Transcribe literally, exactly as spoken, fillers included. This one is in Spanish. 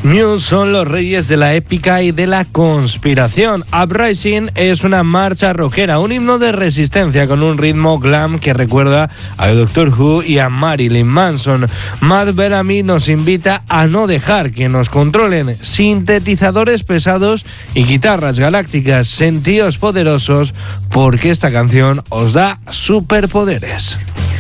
Muse son los reyes de la épica y de la conspiración. Uprising es una marcha rockera, un himno de resistencia con un ritmo glam que recuerda a Doctor Who y a Marilyn Manson. Matt Bellamy nos invita a no dejar que nos controlen. Sintetizadores pesados y guitarras galácticas, sentíos poderosos, porque esta canción os da superpoderes.